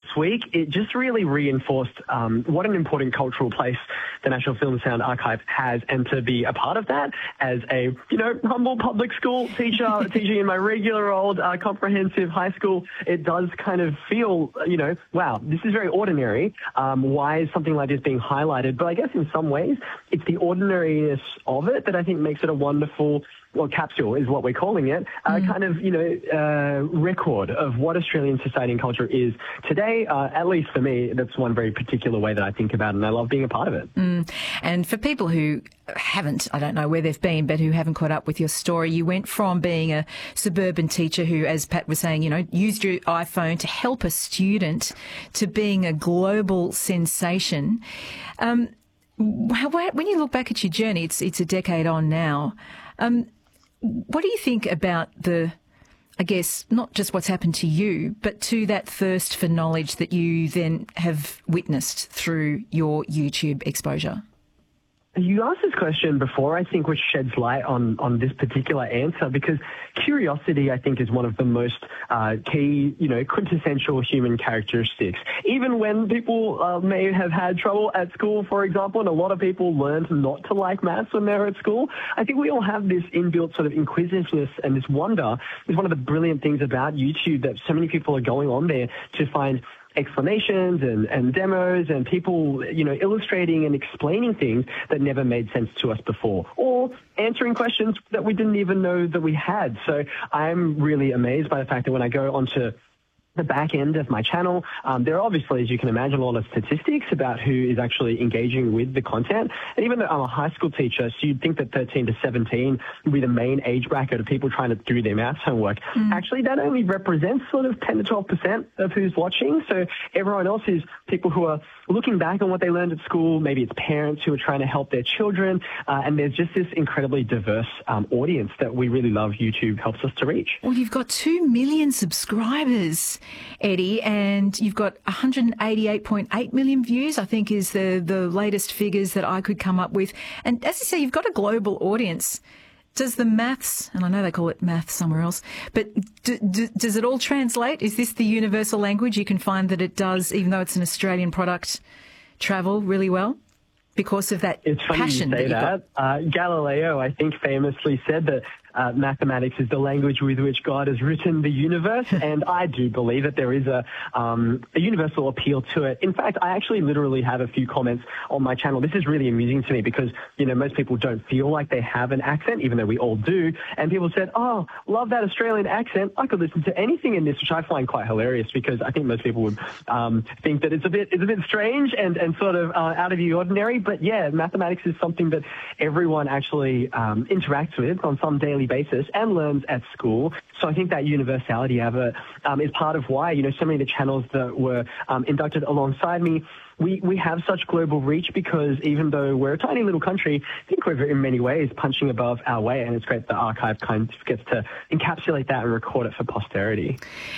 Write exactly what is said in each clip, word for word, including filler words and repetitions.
week, it just really reinforced um, what an important cultural place the National Film and Sound Archive has, and to be a part of that as a, you know, humble public school teacher, teaching in my regular old uh, comprehensive high school, it does kind of feel, you know, wow, this is very ordinary. Um, why is something like this being highlighted? But I guess in some ways, it's the ordinariness of it that I think makes it a wonderful, well, capsule is what we're calling it, uh, mm. kind of, you know, uh, record of what Australian society and culture is today. Uh, at least for me, that's one very particular way that I think about it, and I love being a part of it. Mm. And for people who haven't, I don't know where they've been, but who haven't caught up with your story, you went from being a suburban teacher who, as Pat was saying, you know, used your iPhone to help a student, to being a global sensation. Um, how, when you look back at your journey, it's it's a decade on now. Um, What do you think about the, I guess, not just what's happened to you, but to that thirst for knowledge that you then have witnessed through your YouTube exposure? You asked this question before, I think, which sheds light on, on this particular answer, because curiosity, I think, is one of the most uh, key, you know, quintessential human characteristics. Even when people uh, may have had trouble at school, for example, and a lot of people learned not to like maths when they were at school, I think we all have this inbuilt sort of inquisitiveness and this wonder. Is one of the brilliant things about YouTube, that so many people are going on there to find explanations and, and demos and people, you know, illustrating and explaining things that never made sense to us before, or answering questions that we didn't even know that we had. So I'm really amazed by the fact that when I go onto the back end of my channel, um, there are obviously, as you can imagine, a lot of statistics about who is actually engaging with the content. And even though I'm a high school teacher, so you'd think that thirteen to seventeen would be the main age bracket of people trying to do their maths homework. Mm. Actually, that only represents sort of ten to twelve percent of who's watching. So everyone else is people who are looking back on what they learned at school. Maybe it's parents who are trying to help their children. Uh, and there's just this incredibly diverse um, audience that we really love YouTube helps us to reach. Well, you've got two million subscribers, Eddie, and you've got one hundred eighty-eight point eight million views, I think is the, the latest figures that I could come up with. And as you say, you've got a global audience. Does the maths, and I know they call it maths somewhere else, but d- d- does it all translate? Is this the universal language? You can find that it does, even though it's an Australian product, travel really well because of that it's funny passion you say that, that. Uh, Galileo, I think, famously said that Uh, mathematics is the language with which God has written the universe, and I do believe that there is a, um, a universal appeal to it. In fact, I actually literally have a few comments on my channel. This is really amusing to me because, you know, most people don't feel like they have an accent, even though we all do. And people said, oh, love that Australian accent. I could listen to anything in this, which I find quite hilarious because I think most people would um, think that it's a bit it's a bit strange and, and sort of uh, out of the ordinary. But yeah, mathematics is something that everyone actually um, interacts with on some daily basis and learns at school. So I think that universality of it um, is part of why, you know, so many of the channels that were um, inducted alongside me, we, we have such global reach because even though we're a tiny little country, I think we're in many ways punching above our weight, and it's great the archive kind of gets to encapsulate that and record it for posterity.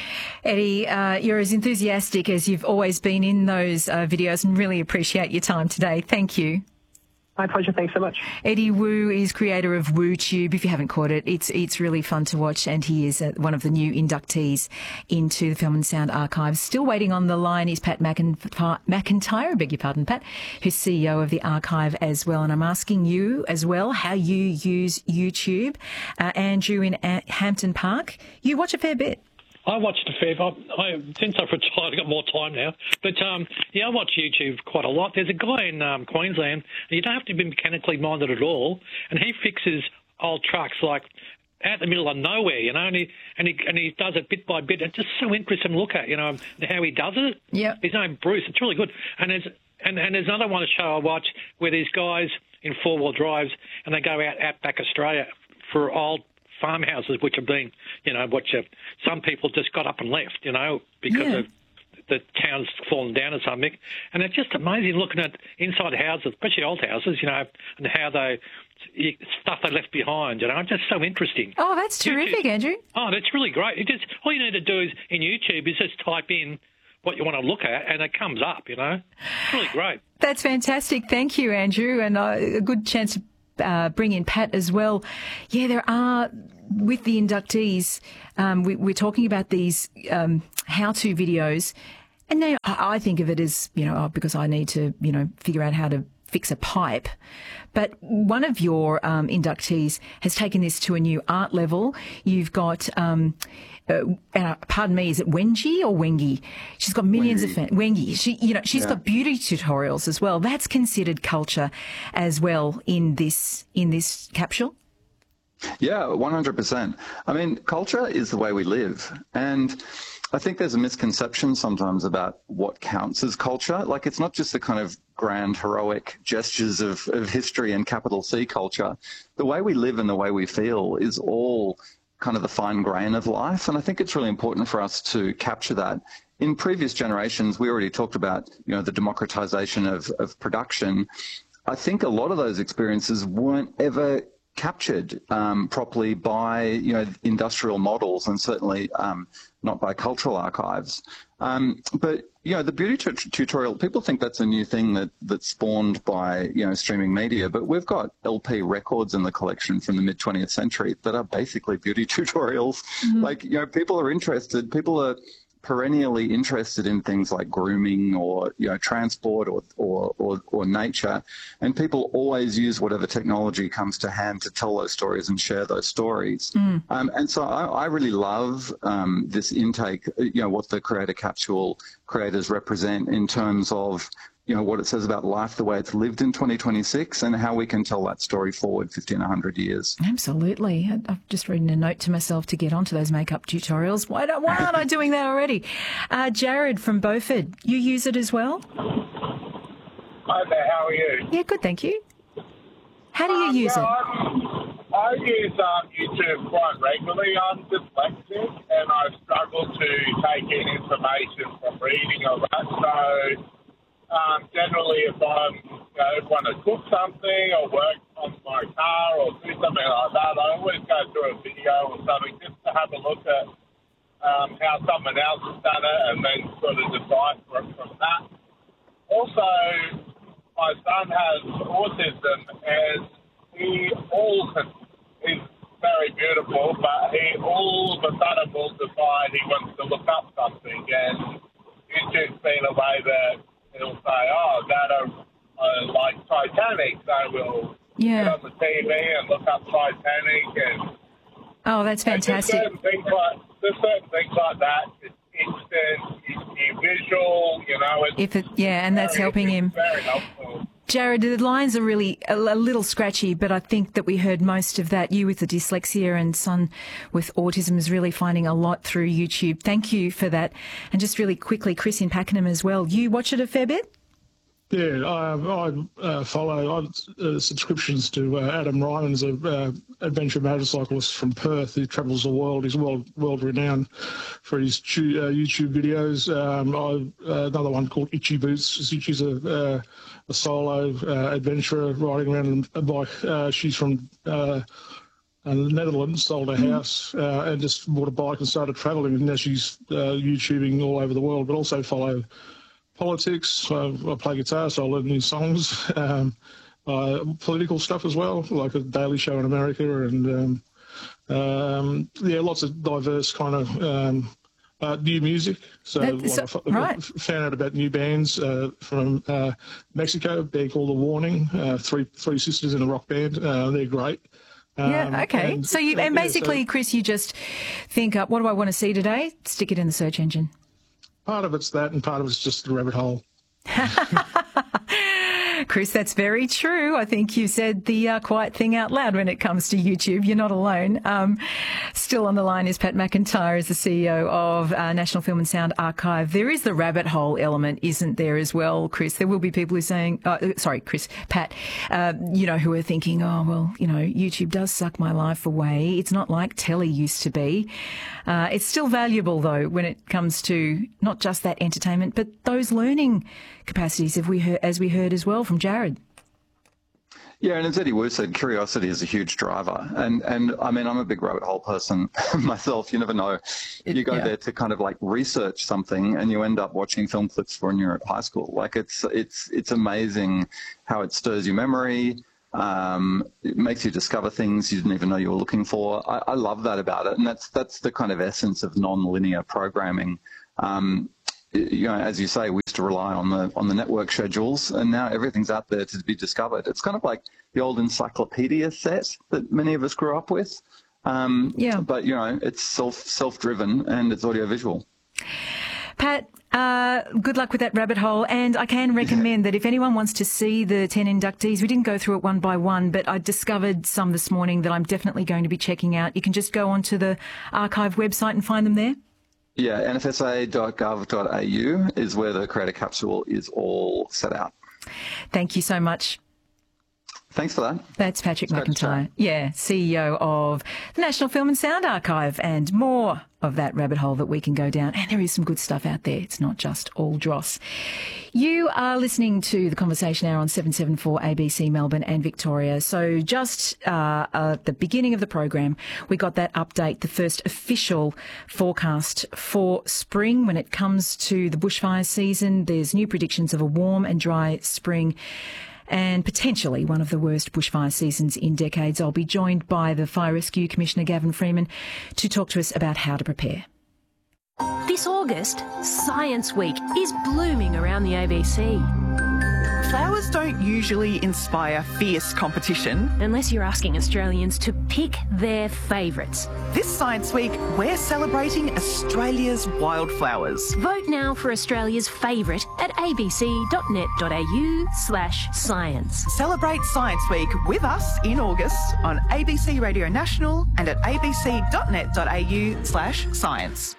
Eddie, uh, you're as enthusiastic as you've always been in those uh, videos, and really appreciate your time today. Thank you. My pleasure. Thanks so much. Eddie Wu is creator of WooTube. If you haven't caught it, it's it's really fun to watch, and he is uh, one of the new inductees into the Film and Sound Archives. Still waiting on the line is Pat McIntyre, McIntyre, I beg your pardon, Pat, who's C E O of the archive as well. And I'm asking you as well how you use YouTube. Uh, Andrew in A- Hampton Park, you watch a fair bit. I watched a fair bit. I, since I've retired, I've got more time now. But, um, yeah, I watch YouTube quite a lot. There's a guy in um, Queensland, and you don't have to be mechanically minded at all, and he fixes old trucks, like, out in the middle of nowhere, you know, and he, and he, and he does it bit by bit. It's just so interesting to look at, you know, and how he does it. Yeah. His name Bruce. It's really good. And there's, and, and there's another one show I watch where these guys in four-wheel drives, and they go out outback Australia for old farmhouses which have been, you know, which have, some people just got up and left, you know, because yeah. of the town's fallen down or something. And it's just amazing looking at inside houses, especially old houses, you know, and how they, stuff they left behind, you know. It's just so interesting. Oh, that's terrific, YouTube, Andrew. Oh, that's really great. It just, all you need to do is, in YouTube, is just type in what you want to look at, and it comes up, you know. It's really great. That's fantastic. Thank you, Andrew, and uh, a good chance to Uh, bring in Pat as well. Yeah, there are, with the inductees, um, we, we're talking about these um, how-to videos, And now I think of it as, you know, oh, because I need to, you know, figure out how to fix a pipe. But one of your um, inductees has taken this to a new art level. You've got, um, uh, uh, pardon me, is it Wengie or Wengie? She's got millions Wengie. of fans. Wengie. She, you know, she's yeah. got beauty tutorials as well. That's considered culture as well in this in this capsule. Yeah, one hundred percent. I mean, culture is the way we live, and I think there's a misconception sometimes about what counts as culture. Like, it's not just the kind of grand, heroic gestures of, of history and capital C culture. The way we live and the way we feel is all kind of the fine grain of life. And I think it's really important for us to capture that. In previous generations, we already talked about, you know, the democratization of, of production. I think a lot of those experiences weren't ever captured um, properly by, you know, industrial models, and certainly um, not by cultural archives. Um, but, you know, the beauty t- tutorial, people think that's a new thing that, that's spawned by, you know, streaming media, but we've got L P records in the collection from the mid twentieth century that are basically beauty tutorials. Mm-hmm. Like, you know, people are interested, people are perennially interested in things like grooming or, you know, transport or, or, or, or nature. And people always use whatever technology comes to hand to tell those stories and share those stories. Mm. Um, and so I, I really love um, this intake, you know, what the Creator Capsule creators represent in terms of, you know, what it says about life, the way it's lived in twenty twenty-six, and how we can tell that story forward fifty and one hundred years. Absolutely. I've just written a note to myself to get onto those makeup tutorials. Why, don't, why aren't I doing that already? Uh, Jared from Beaufort, you use it as well? Hi there, how are you? Yeah, good, thank you. How do you um, use well, it? I'm, I use um, YouTube quite regularly. I'm dyslexic, and I struggle to take in information from reading or that, so... Um, generally, if I'm, you know, want to cook something or work on my car or do something like that, I always go through a video or something just to have a look at um, how someone else has done it and then sort of decide from, from that. Also, my son has autism, and he all is very beautiful, but he all of a sudden will decide he wants to look up something, and YouTube's been a way that he'll say, oh, that are uh, like Titanic, so we'll yeah. get on the T V and look up Titanic. And oh, that's fantastic. There's certain things like, there's certain things like that. It's instant, it's visual, you know. It's if it, yeah, and that's very, helping him. Very helpful. Jared, the lines are really a, a little scratchy, but I think that we heard most of that. You with the dyslexia and son with autism is really finding a lot through YouTube. Thank you for that. And just really quickly, Chris in Pakenham as well. You watch it a fair bit? Yeah, I, I uh, follow I, uh, subscriptions to uh, Adam Ryman's an uh, adventure motorcyclist from Perth who travels the world. He's world world renowned for his tu- uh, YouTube videos. Um, I, uh, another one called Itchy Boots. She's a, uh, a solo uh, adventurer riding around on a bike. Uh, she's from uh, uh, the Netherlands, sold a house uh, and just bought a bike and started travelling. And now she's uh, YouTubing all over the world, but also follow politics. Uh, I play guitar, so I learn new songs. Um, uh, political stuff as well, like a Daily Show in America, and um, um, yeah, lots of diverse kind of um, uh, new music. So, like so I right. found out about new bands uh, from uh, Mexico. A band called The Warning. Uh, three three sisters in a rock band. Uh, they're great. Um, yeah. Okay. And, so you and basically, yeah, so, Chris, you just think up, what do I want to see today? Stick it in the search engine. Part of it's that, and part of it's just the rabbit hole. Chris, that's very true. I think you said the uh, quiet thing out loud when it comes to YouTube. You're not alone. Um, still on the line is Pat McIntyre, as the C E O of uh, National Film and Sound Archive. There is the rabbit hole element, isn't there, as well, Chris? There will be people who are saying, uh, sorry, Chris, Pat, uh, you know, who are thinking, oh, well, you know, YouTube does suck my life away. It's not like telly used to be. Uh, it's still valuable, though, when it comes to not just that entertainment, but those learning capacities, as we heard, as we heard as well from Jared. Yeah, and as Eddie Wu said, curiosity is a huge driver. And, and I mean, I'm a big rabbit hole person myself. You never know. It, you go yeah. there to kind of like research something and you end up watching film clips for when you're at high school. Like it's, it's, it's amazing how it stirs your memory. Um, it makes you discover things you didn't even know you were looking for. I, I love that about it. And that's, that's the kind of essence of non-linear programming. Um, you know, as you say, we used to rely on the on the network schedules, and now everything's out there to be discovered. It's kind of like the old encyclopedia set that many of us grew up with. Um, yeah. But, you know, it's self, self-driven and it's audiovisual. Pat, uh, good luck with that rabbit hole. And I can recommend that if anyone wants to see the ten inductees, we didn't go through it one by one, but I discovered some this morning that I'm definitely going to be checking out. You can just go onto the archive website and find them there. Yeah, N F S A dot gov dot A U is where the Creator Capsule is all set out. Thank you so much. Thanks for that. That's Patrick McIntyre, yeah, C E O of the National Film and Sound Archive, and more of that rabbit hole that we can go down. And there is some good stuff out there. It's not just all dross. You are listening to The Conversation Hour on seven seventy-four A B C Melbourne and Victoria. So just uh, at the beginning of the program, we got that update, the first official forecast for spring when it comes to the bushfire season. There's new predictions of a warm and dry spring, and potentially one of the worst bushfire seasons in decades. I'll be joined by the Fire Rescue Commissioner, Gavin Freeman, to talk to us about how to prepare. This August, Science Week is blooming around the A B C. Flowers don't usually inspire fierce competition. Unless you're asking Australians to pick their favourites. This Science Week, we're celebrating Australia's wildflowers. Vote now for Australia's favourite at abc.net.au slash science. Celebrate Science Week with us in August on A B C Radio National and at abc.net.au slash science.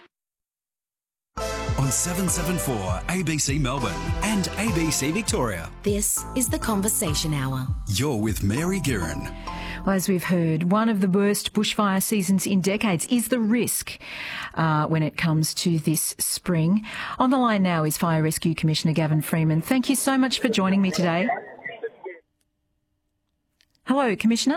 On seven seventy-four A B C Melbourne and A B C Victoria. This is The Conversation Hour. You're with Mary Guerin. Well, as we've heard, one of the worst bushfire seasons in decades is the risk uh, when it comes to this spring. On the line now is Fire Rescue Commissioner Gavin Freeman. Thank you so much for joining me today. Hello, Commissioner.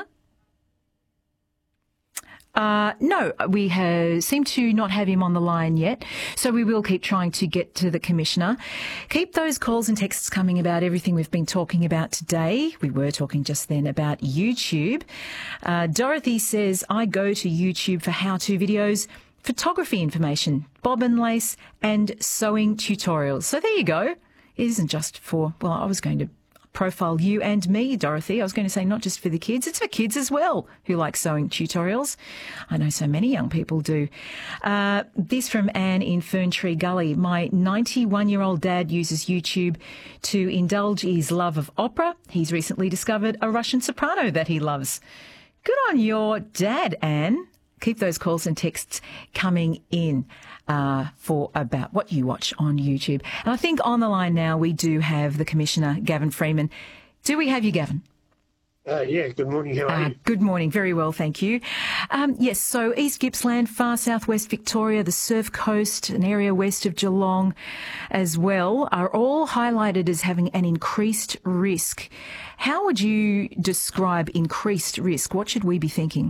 Uh, no, we have, seem to not have him on the line yet, so we will keep trying to get to the Commissioner. Keep those calls and texts coming about everything we've been talking about today. We were talking just then about YouTube. Uh, Dorothy says, I go to YouTube for how-to videos, photography information, bob and lace, and sewing tutorials. So there you go. It isn't just for, well, I was going to profile you and me, Dorothy. I was going to say not just for the kids, it's for kids as well who like sewing tutorials. I know so many young people do. Uh, this from Anne in Ferntree Gully. My ninety-one-year-old dad uses YouTube to indulge his love of opera. He's recently discovered a Russian soprano that he loves. Good on your dad, Anne. Keep those calls and texts coming in uh, for about what you watch on YouTube. And I think on the line now we do have the Commissioner, Gavin Freeman. Do we have you, Gavin? Uh, yeah, good morning. How are uh, you? Good morning. Very well, thank you. Um, yes, so East Gippsland, far southwest Victoria, the Surf Coast, an area west of Geelong as well, are all highlighted as having an increased risk. How would you describe increased risk? What should we be thinking?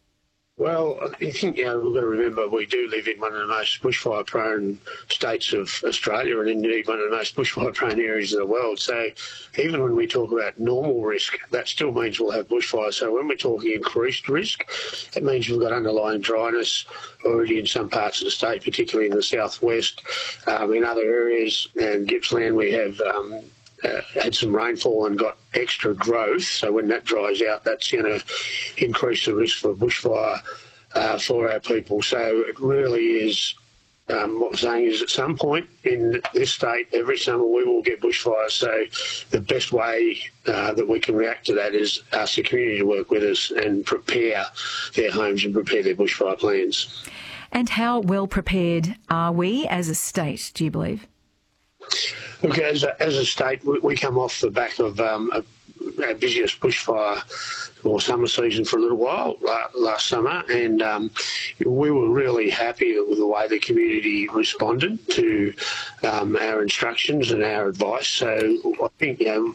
Well, I think, you know, we've got to remember we do live in one of the most bushfire-prone states of Australia and indeed one of the most bushfire-prone areas of the world. So even when we talk about normal risk, that still means we'll have bushfire. So when we're talking increased risk, it means we've got underlying dryness already in some parts of the state, particularly in the southwest. Um, in other areas, and Gippsland, we have Um, Uh, had some rainfall and got extra growth. So when that dries out, that's going to increase the risk for bushfire uh, for our people. So it really is, um, what I'm saying is at some point in this state, every summer we will get bushfires. So the best way uh, that we can react to that is ask the community to work with us and prepare their homes and prepare their bushfire plans. And how well prepared are we as a state, do you believe? Look, as a, as a state, we, we come off the back of um, a, our busiest bushfire or summer season for a little while uh, last summer, and um, we were really happy with the way the community responded to um, our instructions and our advice. So I think, you know,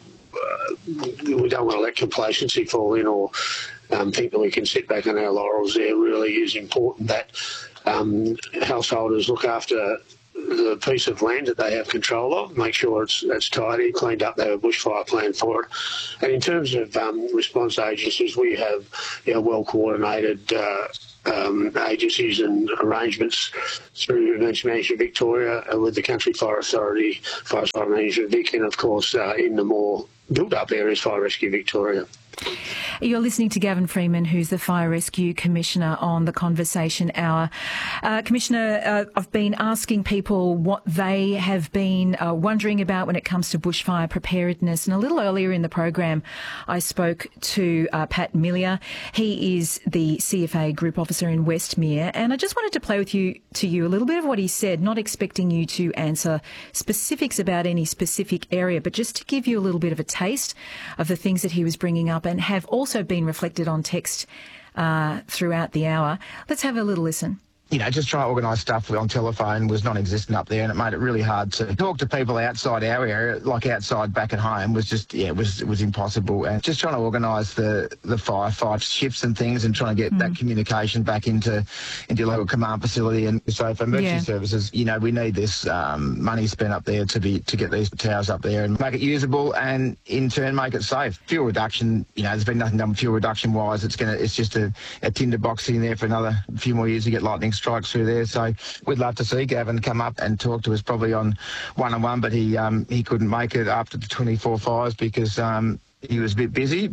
uh, we don't want to let complacency fall in or um, think that we can sit back on our laurels. There really is important that um, householders look after the piece of land that they have control of, make sure it's it's tidy, cleaned up, they have a bushfire plan for it. And in terms of um, response agencies, we have, you know, well-coordinated uh, um, agencies and arrangements through Emergency Management Victoria uh, with the Country Fire Authority, Fire Fire Management Vic, and of course uh, in the more built-up areas, Fire Rescue Victoria. You're listening to Gavin Freeman, who's the Fire Rescue Commissioner, on the Conversation Hour. Uh, Commissioner, uh, I've been asking people what they have been uh, wondering about when it comes to bushfire preparedness. And a little earlier in the program, I spoke to uh, Pat Millier. He is the C F A Group Officer in Westmere. And I just wanted to play with you to you a little bit of what he said, not expecting you to answer specifics about any specific area, but just to give you a little bit of a taste of the things that he was bringing up and have also been reflected on text uh, throughout the hour. Let's have a little listen. You know, just trying to organise stuff on telephone was non-existent up there, and it made it really hard to talk to people outside our area, like outside back at home, was just, yeah, it was it was impossible. And just trying to organise the, the firefight shifts and things and trying to get mm. that communication back into into your local command facility. And so for emergency yeah. services, you know, we need this um, money spent up there to be to get these towers up there and make it usable and in turn make it safe. Fuel reduction, you know, there's been nothing done fuel reduction wise. It's gonna it's just a, a tinder box sitting there for another few more years to get lightning strikes through there. So we'd love to see Gavin come up and talk to us probably on one-on-one, but he um, he couldn't make it after the twenty-four fires because um, he was a bit busy.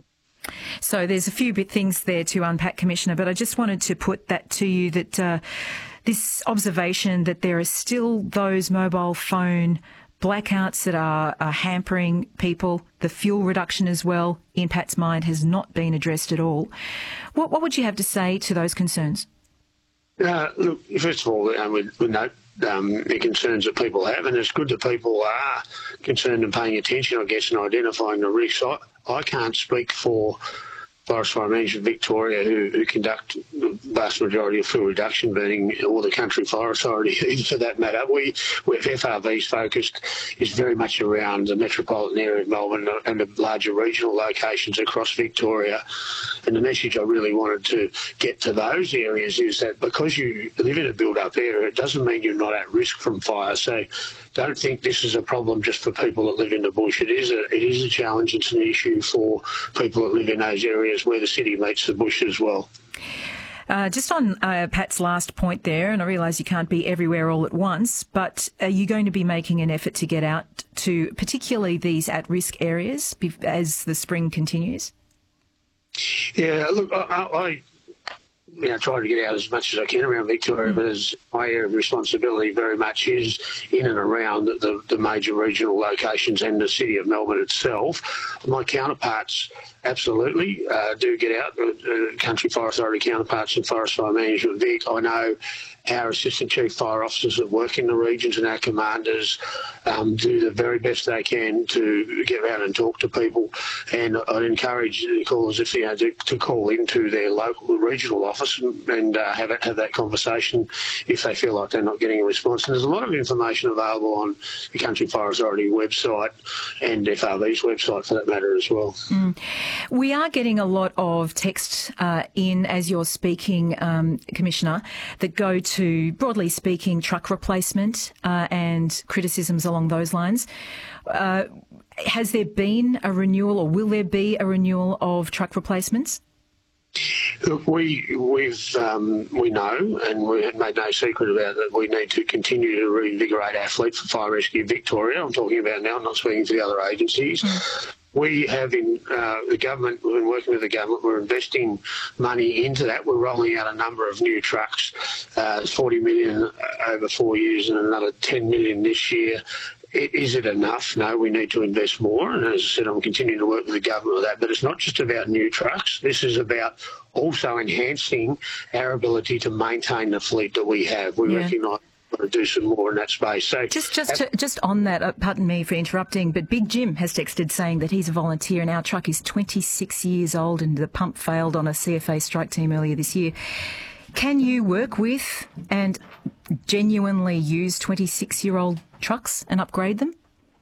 So there's a few bit things there to unpack, Commissioner, but I just wanted to put that to you, that uh, this observation that there are still those mobile phone blackouts that are, are hampering people, the fuel reduction as well, in Pat's mind, has not been addressed at all. What, what would you have to say to those concerns? Uh, look, first of all, um, we, we note um, the concerns that people have, and it's good that people are concerned and paying attention, I guess, and identifying the risks. I, I can't speak for Forest Fire Management Victoria, who, who conduct the vast majority of fuel reduction burning, or the Country Fire Authority, for that matter. We, with F R V's focused is very much around the metropolitan area of Melbourne and the larger regional locations across Victoria. And the message I really wanted to get to those areas is that because you live in a built-up area, it doesn't mean you're not at risk from fire. So don't think this is a problem just for people that live in the bush. It is a, it is a challenge. It's an issue for people that live in those areas where the city meets the bush as well. Uh, just on uh, Pat's last point there, and I realise you can't be everywhere all at once, but are you going to be making an effort to get out to particularly these at-risk areas as the spring continues? Yeah, look, I, I you know, try to get out as much as I can around Victoria, mm. but as my area of responsibility very much is in and around the, the, the major regional locations and the city of Melbourne itself. My counterparts absolutely uh, do get out, uh, Country Fire Authority counterparts and Forest Fire Management Vic. I know our Assistant Chief Fire Officers that work in the regions and our commanders um, do the very best they can to get around and talk to people. And I'd encourage the callers, if you know, to, to call into their local regional office and, and uh, have, it, have that conversation if they feel like they're not getting a response. And there's a lot of information available on the Country Fire Authority website and F R V's website for that matter as well. Mm. We are getting a lot of text uh, in as you're speaking, um, Commissioner, that go to to, broadly speaking, truck replacement uh, and criticisms along those lines. Uh, has there been a renewal, or will there be a renewal of truck replacements? Look, we we've um, we know, and we have made no secret about it, that we need to continue to reinvigorate our fleet for Fire Rescue Victoria. I'm talking about now, I'm not speaking for the other agencies. Mm. We have in uh, the government, we've been working with the government, we're investing money into that. We're rolling out a number of new trucks. Uh, it's forty million over four years and another ten million this year. Is it enough? No, we need to invest more. And as I said, I'm continuing to work with the government with that. But it's not just about new trucks. This is about also enhancing our ability to maintain the fleet that we have. We yeah. recognise to do some more in that space. So just just to, just on that, uh, pardon me for interrupting, but Big Jim has texted saying that he's a volunteer and our truck is twenty-six years old and the pump failed on a C F A strike team earlier this year. Can you work with and genuinely use twenty-six-year-old trucks and upgrade them?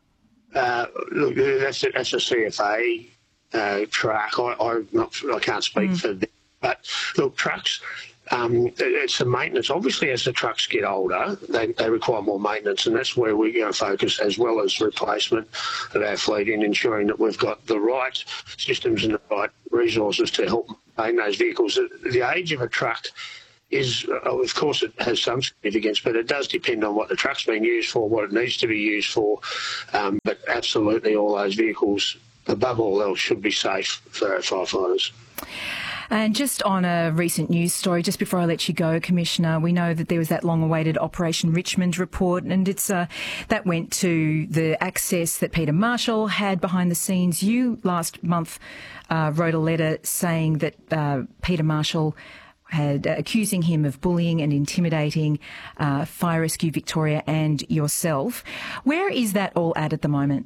Uh, look, that's a, that's a C F A uh, truck. I, I'm not, I can't speak mm. for them, but look, trucks. Um, it's the maintenance. Obviously, as the trucks get older, they, they require more maintenance, and that's where we're going to focus, as well as replacement of our fleet, in ensuring that we've got the right systems and the right resources to help maintain those vehicles. The age of a truck is, uh, of course, it has some significance, but it does depend on what the truck's being used for, what it needs to be used for. Um, but absolutely all those vehicles, above all else, should be safe for our firefighters. And just on a recent news story, just before I let you go, Commissioner, we know that there was that long-awaited Operation Richmond report, and it's uh, that went to the access that Peter Marshall had behind the scenes. You last month uh, wrote a letter saying that uh, Peter Marshall had uh, accusing him of bullying and intimidating uh, Fire Rescue Victoria and yourself. Where is that all at at the moment?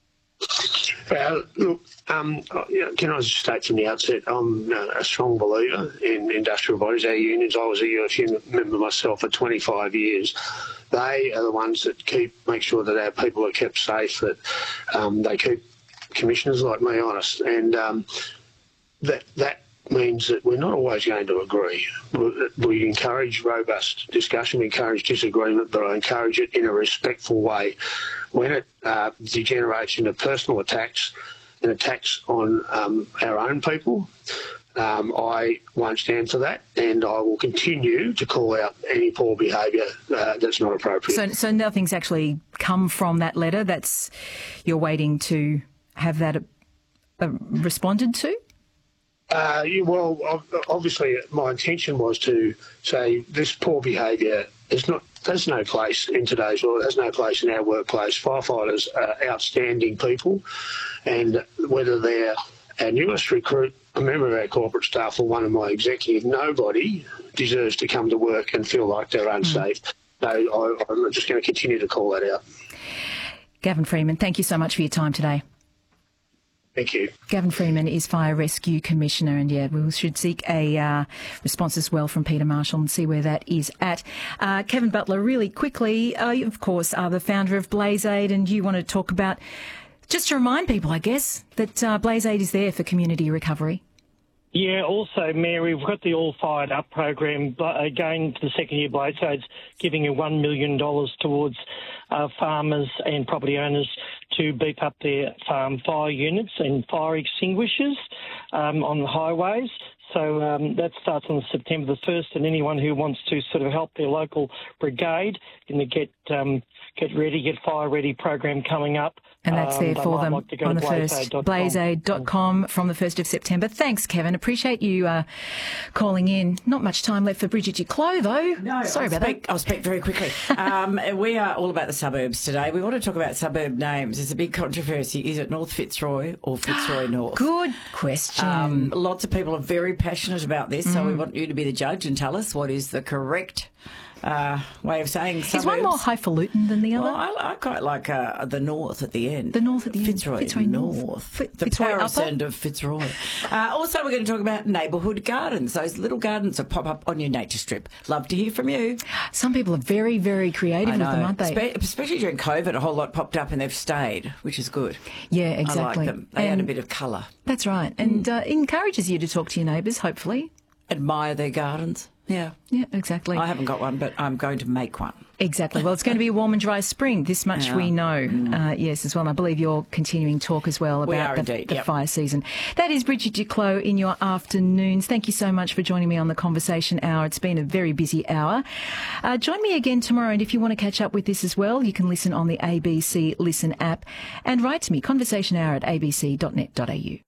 Well, look, um, you know, can I just state from the outset, I'm uh, a strong believer in industrial bodies, our unions. I was a U F U member myself for twenty-five years. They are the ones that keep make sure that our people are kept safe, that um, they keep commissioners like me honest, and um, that that means that we're not always going to agree. We encourage robust discussion, we encourage disagreement, but I encourage it in a respectful way. When it uh, degenerates into personal attacks and attacks on um, our own people, um, I won't stand for that, and I will continue to call out any poor behaviour uh, that's not appropriate. So, so nothing's actually come from that letter? That's you're waiting to have that uh, responded to? Uh, yeah, well, obviously my intention was to say this poor behaviour is not, there's no place in today's world, there's no place in our workplace. Firefighters are outstanding people, and whether they're our newest recruit, a member of our corporate staff, or one of my executive, nobody deserves to come to work and feel like they're unsafe. Mm. So I, I'm just going to continue to call that out. Gavin Freeman, thank you so much for your time today. Thank you. Gavin Freeman is Fire Rescue Commissioner, and yeah, we should seek a uh, response as well from Peter Marshall and see where that is at. Uh, Kevin Butler, really quickly, uh, you, of course, are the founder of Blaze Aid, and you want to talk about, just to remind people, I guess, that uh, Blaze Aid is there for community recovery. Yeah, also, Mary, we've got the All Fired Up program, but again, for the second year, Blaze Aid's giving you one million dollars towards uh, farmers and property owners to beef up their farm fire units and fire extinguishers um, on the highways. So um, that starts on September the first, and anyone who wants to sort of help their local brigade in the Get um, Get Ready, Get Fire Ready program coming up. And that's there um, for them like on the first, blaze aid dot com from the first of September. Thanks, Kevin. Appreciate you uh, calling in. Not much time left for Bridget Duclos, though. No, Sorry I'll about speak, that. I'll speak very quickly. um, we are all about the suburbs today. We want to talk about suburb names. There's a big controversy. Is it North Fitzroy or Fitzroy North? Good question. Um, lots of people are very passionate about this, mm. so we want you to be the judge and tell us what is the correct Uh, way of saying suburbs. Is one more highfalutin than the other? Well, I, I quite like uh, the north at the end. The north at the Fitzroy, end. Fitzroy North. North. F- the Fitzroy Paris Upper? end of Fitzroy. Uh, also, we're going to talk about neighbourhood gardens, those little gardens that pop up on your nature strip. Love to hear from you. Some people are very, very creative I know. with them, aren't they? Espe- especially during COVID, a whole lot popped up and they've stayed, which is good. Yeah, exactly. I like them. They and add a bit of colour. That's right. And mm. uh, encourages you to talk to your neighbours, hopefully. Admire their gardens. Yeah. Yeah, exactly. I haven't got one, but I'm going to make one. Exactly. Well, it's going to be a warm and dry spring. This much yeah. we know. Mm. Uh, yes, as well. And I believe you're continuing talk as well we about are the, indeed, the yep. fire season. That is Bridget Duclos in your afternoons. Thank you so much for joining me on the Conversation Hour. It's been a very busy hour. Uh, join me again tomorrow, and if you want to catch up with this as well, you can listen on the A B C Listen app and write to me, conversation hour at a b c dot net dot a u.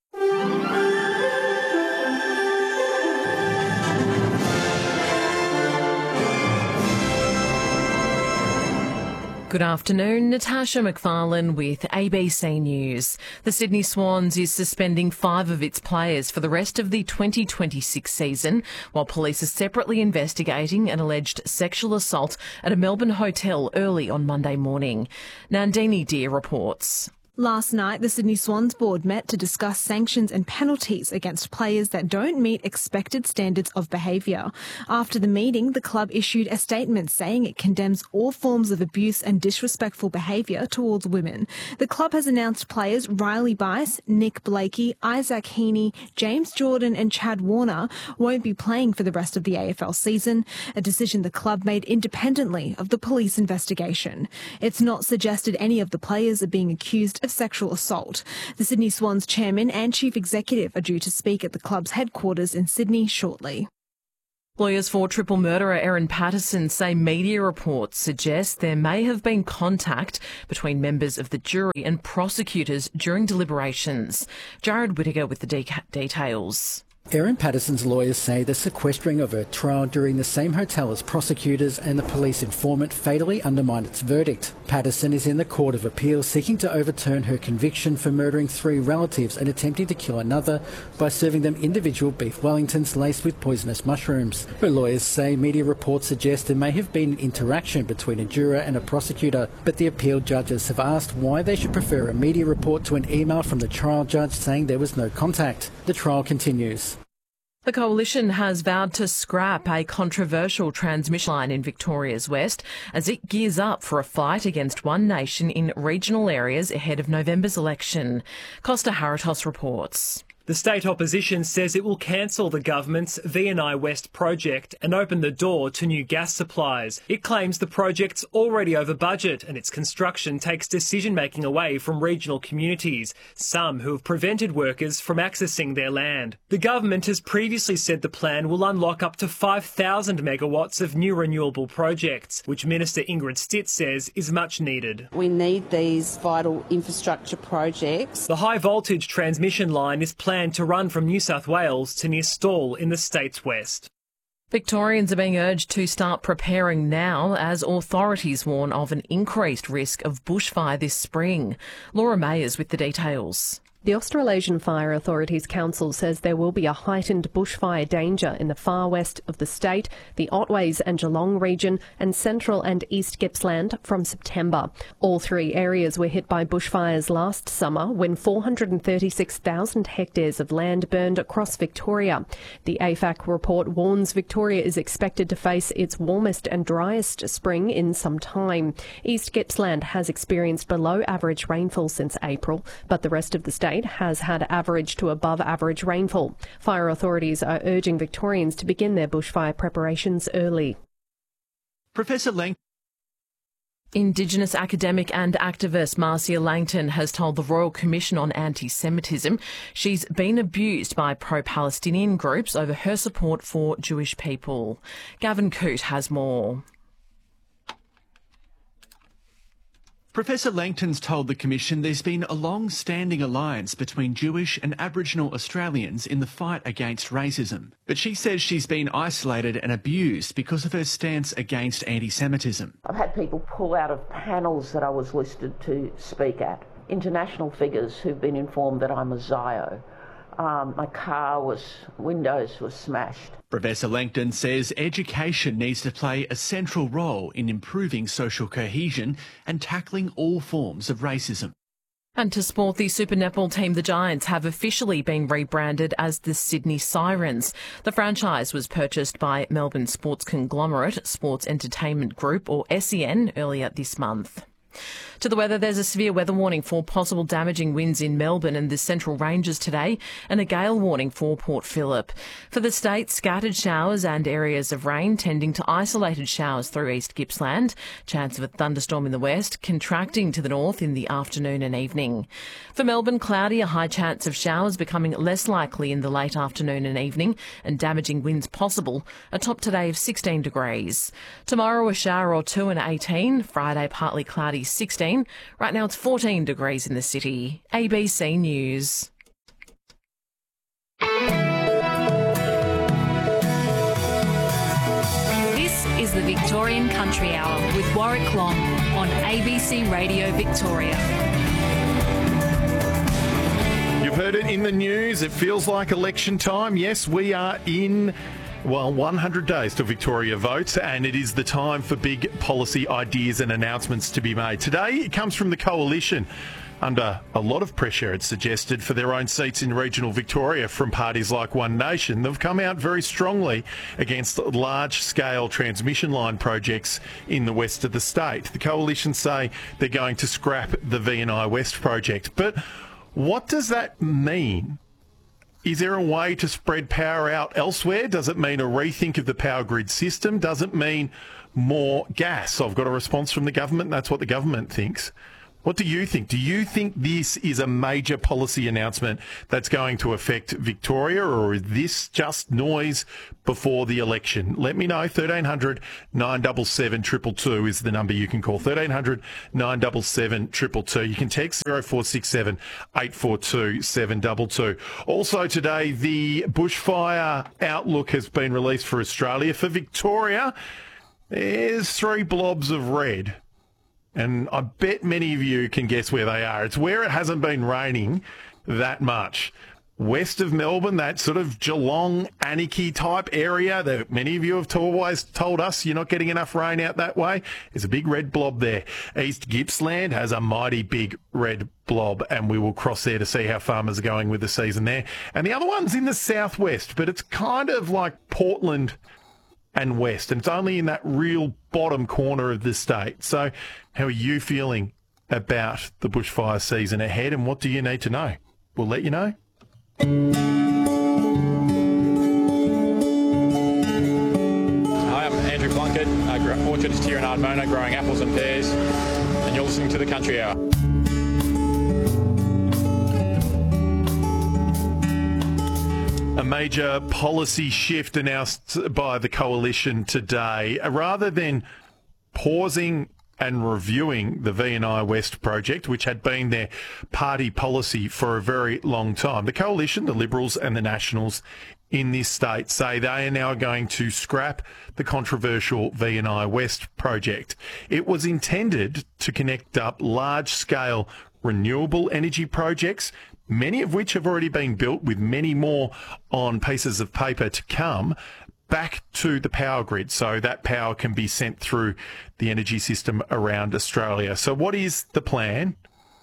Good afternoon, Natasha McFarlane with A B C News. The Sydney Swans is suspending five of its players for the rest of the twenty twenty-six season, while police are separately investigating an alleged sexual assault at a Melbourne hotel early on Monday morning. Nandini Deer reports. Last night, the Sydney Swans board met to discuss sanctions and penalties against players that don't meet expected standards of behaviour. After the meeting, the club issued a statement saying it condemns all forms of abuse and disrespectful behaviour towards women. The club has announced players Riley Bice, Nick Blakey, Isaac Heaney, James Jordan and Chad Warner won't be playing for the rest of the A F L season, a decision the club made independently of the police investigation. It's not suggested any of the players are being accused of sexual assault. The Sydney Swans chairman and chief executive are due to speak at the club's headquarters in Sydney shortly. Lawyers for triple murderer Erin Patterson say media reports suggest there may have been contact between members of the jury and prosecutors during deliberations. Jared Whittaker with the de- details. Erin Patterson's lawyers say the sequestering of her trial during the same hotel as prosecutors and the police informant fatally undermined its verdict. Patterson is in the Court of Appeal seeking to overturn her conviction for murdering three relatives and attempting to kill another by serving them individual beef Wellingtons laced with poisonous mushrooms. Her lawyers say media reports suggest there may have been an interaction between a juror and a prosecutor, but the appeal judges have asked why they should prefer a media report to an email from the trial judge saying there was no contact. The trial continues. The Coalition has vowed to scrap a controversial transmission line in Victoria's West as it gears up for a fight against One Nation in regional areas ahead of November's election. Costa Haratos reports. The state opposition says it will cancel the government's V and I West project and open the door to new gas supplies. It claims the project's already over budget and its construction takes decision-making away from regional communities, some who have prevented workers from accessing their land. The government has previously said the plan will unlock up to five thousand megawatts of new renewable projects, which Minister Ingrid Stitt says is much needed. We need these vital infrastructure projects. The high-voltage transmission line is planned to run from New South Wales to near Stawell in the state's west. Victorians are being urged to start preparing now as authorities warn of an increased risk of bushfire this spring. Laura Mayers with the details. The Australasian Fire Authorities Council says there will be a heightened bushfire danger in the far west of the state, the Otways and Geelong region, and central and east Gippsland from September. All three areas were hit by bushfires last summer when four hundred thirty-six thousand hectares of land burned across Victoria. The A F A C report warns Victoria is expected to face its warmest and driest spring in some time. East Gippsland has experienced below average rainfall since April, but the rest of the state has had average to above average rainfall. Fire authorities are urging Victorians to begin their bushfire preparations early. Professor Lang. Indigenous academic and activist Marcia Langton has told the Royal Commission on Anti-Semitism she's been abused by pro-Palestinian groups over her support for Jewish people. Gavin Coote has more. Professor Langton's told the Commission there's been a long-standing alliance between Jewish and Aboriginal Australians in the fight against racism. But she says she's been isolated and abused because of her stance against anti-Semitism. I've had people pull out of panels that I was listed to speak at. International figures who've been informed that I'm a Zio. Um, my car was, windows were smashed. Professor Langton says education needs to play a central role in improving social cohesion and tackling all forms of racism. And to sport, the Super Netball team, the Giants, have officially been rebranded as the Sydney Sirens. The franchise was purchased by Melbourne sports conglomerate Sports Entertainment Group, or S E N, earlier this month. To the weather, there's a severe weather warning for possible damaging winds in Melbourne and the Central Ranges today, and a gale warning for Port Phillip. For the state, scattered showers and areas of rain, tending to isolated showers through East Gippsland. Chance of a thunderstorm in the west, contracting to the north in the afternoon and evening. For Melbourne, cloudy, a high chance of showers becoming less likely in the late afternoon and evening, and damaging winds possible. A top today of sixteen degrees. Tomorrow, a shower or two and eighteen. Friday, partly cloudy, sixteen. Right now it's fourteen degrees in the city. A B C News. This is the Victorian Country Hour with Warwick Long on A B C Radio Victoria. You've heard it in the news. It feels like election time. Yes, we are in... Well, one hundred days till Victoria votes, and it is the time for big policy ideas and announcements to be made. Today, it comes from the Coalition. Under a lot of pressure, it's suggested, for their own seats in regional Victoria from parties like One Nation. They've come out very strongly against large-scale transmission line projects in the west of the state. The Coalition say they're going to scrap the V and I West project. But what does that mean? Is there a way to spread power out elsewhere? Does it mean a rethink of the power grid system? Does it mean more gas? I've got a response from the government. That's what the government thinks. What do you think? Do you think this is a major policy announcement that's going to affect Victoria, or is this just noise before the election? Let me know. thirteen hundred nine seven seven two two two is the number you can call. thirteen hundred nine seven seven two two two. You can text zero four six seven eight four two seven two two. Also today, the bushfire outlook has been released for Australia. For Victoria, there's three blobs of red. And I bet many of you can guess where they are. It's where it hasn't been raining that much. West of Melbourne, that sort of Geelong, Anarchy type area that many of you have always told us you're not getting enough rain out that way. There's a big red blob there. East Gippsland has a mighty big red blob, and we will cross there to see how farmers are going with the season there. And the other one's in the southwest, but it's kind of like Portland and west, and it's only in that real bottom corner of the state. So how are you feeling about the bushfire season ahead, and what do you need to know? We'll let you know. Hi, I'm Andrew Plunkett, uh, orchardist here in Ardmona, growing apples and pears, and you're listening to the Country Hour. A major policy shift announced by the coalition today. Rather than pausing and reviewing the V and I West project, which had been their party policy for a very long time, the coalition, the Liberals and the Nationals in this state, say they are now going to scrap the controversial V and I West project. It was intended to connect up large-scale renewable energy projects, many of which have already been built, with many more on pieces of paper to come, back to the power grid, so that power can be sent through the energy system around Australia. So what is the plan,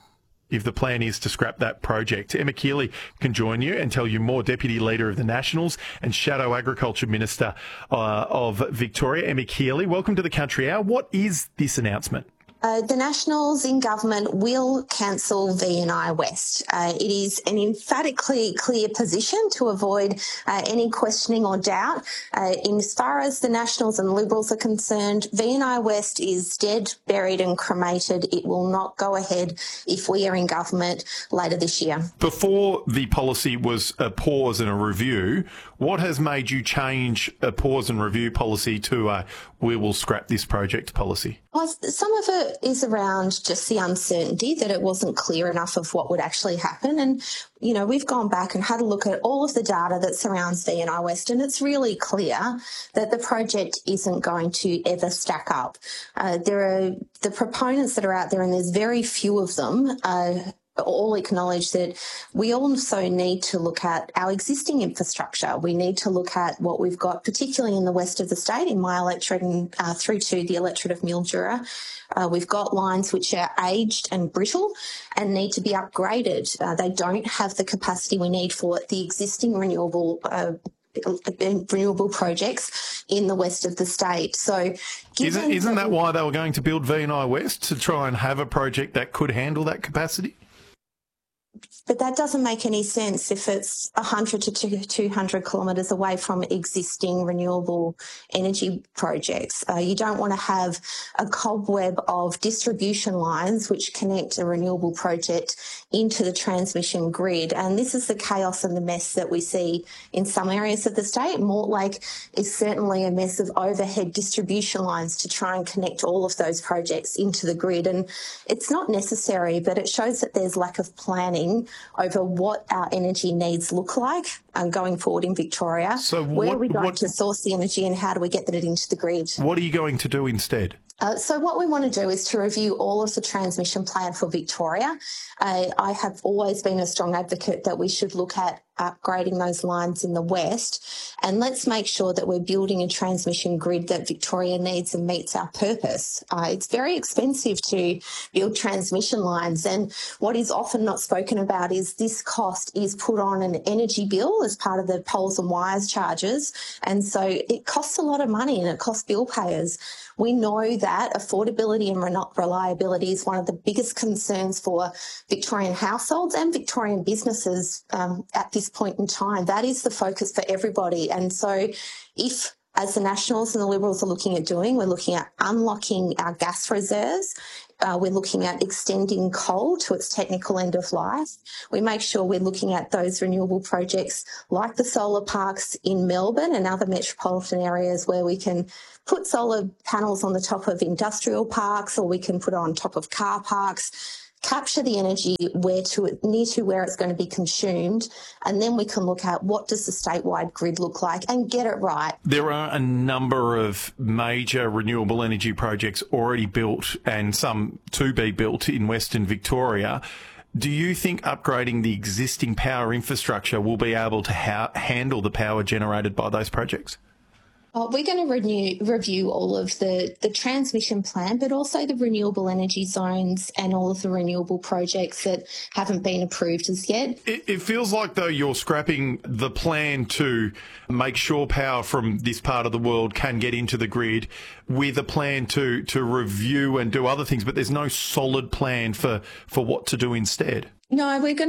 if the plan is to scrap that project? Emma Keeley can join you and tell you more. Deputy Leader of the Nationals and Shadow Agriculture Minister uh, of Victoria, Emma Keeley. Welcome to the Country Hour. What is this announcement? Uh, the Nationals in government will cancel V and I West. Uh, it is an emphatically clear position to avoid uh, any questioning or doubt. Uh, in as far as the Nationals and Liberals are concerned, V and I West is dead, buried and cremated. It will not go ahead if we are in government later this year. Before the policy was a pause and a review, what has made you change a pause and review policy to a we will scrap this project policy? Well, some of it is around just the uncertainty that it wasn't clear enough of what would actually happen. And, you know, we've gone back and had a look at all of the data that surrounds V and I West, and it's really clear that the project isn't going to ever stack up. Uh, there are the proponents that are out there, and there's very few of them, uh, all acknowledge that we also need to look at our existing infrastructure. We need to look at what we've got, particularly in the west of the state, in my electorate and uh, through to the electorate of Mildura. Uh, we've got lines which are aged and brittle and need to be upgraded. Uh, they don't have the capacity we need for the existing renewable uh, renewable projects in the west of the state. So isn't, isn't that why they were going to build V and I West, to try and have a project that could handle that capacity? But that doesn't make any sense if it's one hundred to two hundred kilometres away from existing renewable energy projects. Uh, you don't want to have a cobweb of distribution lines which connect a renewable project into the transmission grid. And this is the chaos and the mess that we see in some areas of the state. Mortlake is certainly a mess of overhead distribution lines to try and connect all of those projects into the grid. And it's not necessary, but it shows that there's lack of planning over what our energy needs look like um, going forward in Victoria. So where what, are we going what, to source the energy and how do we get that into the grid? What are you going to do instead? Uh, so what we want to do is to review all of the transmission plan for Victoria. Uh, I have always been a strong advocate that we should look at upgrading those lines in the west, and let's make sure that we're building a transmission grid that Victoria needs and meets our purpose. Uh, it's very expensive to build transmission lines, and what is often not spoken about is this cost is put on an energy bill as part of the poles and wires charges, and so it costs a lot of money and it costs bill payers. We know that affordability and reliability is one of the biggest concerns for Victorian households and Victorian businesses um, at this point in time. That is the focus for everybody. And so if, as the Nationals and the Liberals are looking at doing, we're looking at unlocking our gas reserves, Uh, we're looking at extending coal to its technical end of life. We make sure we're looking at those renewable projects like the solar parks in Melbourne and other metropolitan areas where we can put solar panels on the top of industrial parks, or we can put it on top of car parks, capture the energy where to near to where it's going to be consumed, and then we can look at what does the statewide grid look like and get it right. There are a number of major renewable energy projects already built and some to be built in Western Victoria. Do you think upgrading the existing power infrastructure will be able to ha- handle the power generated by those projects? Oh, we're going to renew, review all of the, the transmission plan, but also the renewable energy zones and all of the renewable projects that haven't been approved as yet. It, it feels like, though, you're scrapping the plan to make sure power from this part of the world can get into the grid with a plan to, to review and do other things, but there's no solid plan for, for what to do instead. No, we're going